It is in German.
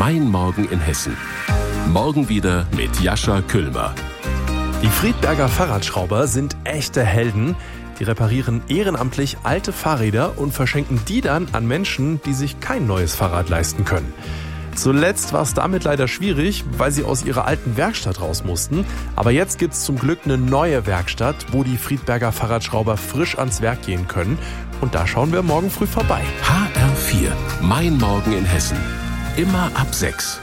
Mein Morgen in Hessen. Morgen wieder mit Jascha Küllmer. Die Friedberger Fahrradschrauber sind echte Helden. Die reparieren ehrenamtlich alte Fahrräder und verschenken die dann an Menschen, die sich kein neues Fahrrad leisten können. Zuletzt war es damit leider schwierig, weil sie aus ihrer alten Werkstatt raus mussten. Aber jetzt gibt es zum Glück eine neue Werkstatt, wo die Friedberger Fahrradschrauber frisch ans Werk gehen können. Und da schauen wir morgen früh vorbei. HR4, Mein Morgen in Hessen. Immer ab 6.